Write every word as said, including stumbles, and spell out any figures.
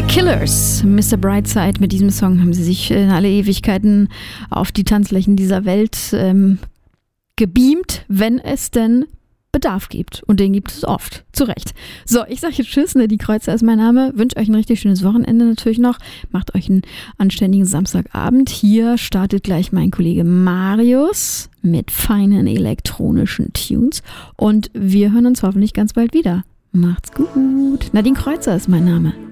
Killers, Mister Brightside. Mit diesem Song haben sie sich in alle Ewigkeiten auf die Tanzflächen dieser Welt ähm, gebeamt, wenn es denn Bedarf gibt. Und den gibt es oft. Zu Recht. So, ich sage jetzt Tschüss, Nadine Kreuzer ist mein Name. Wünsche euch ein richtig schönes Wochenende natürlich noch. Macht euch einen anständigen Samstagabend. Hier startet gleich mein Kollege Marius mit feinen elektronischen Tunes. Und wir hören uns hoffentlich ganz bald wieder. Macht's gut. Nadine Kreuzer ist mein Name.